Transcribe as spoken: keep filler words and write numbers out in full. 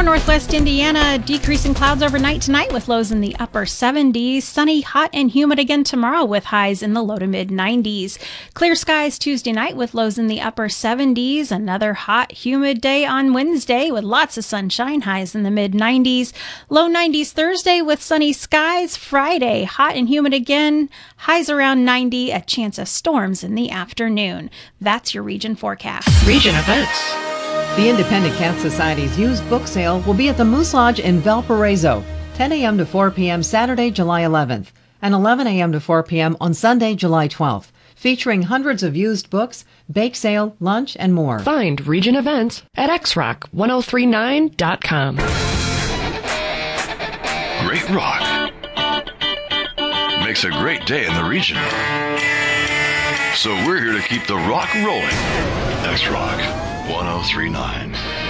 northwest Indiana, decreasing clouds overnight tonight with lows in the upper seventies. Sunny, hot, and humid again tomorrow with highs in the low to mid nineties. Clear skies Tuesday night with lows in the upper seventies. Another hot, humid day on Wednesday with lots of sunshine, highs in the mid nineties. Low nineties Thursday with sunny skies. Friday, hot and humid again, highs around ninety. A chance of storms in the afternoon. That's your region forecast. Region events. The Independent Cat Society's used book sale will be at the Moose Lodge in Valparaiso, ten a.m. to four p.m. Saturday, July eleventh, and eleven a.m. to four p.m. on Sunday, July twelfth, featuring hundreds of used books, bake sale, lunch, and more. Find region events at x rock ten thirty-nine dot com. Great rock makes a great day in the region. So we're here to keep the rock rolling. X-Rock ten thirty-nine.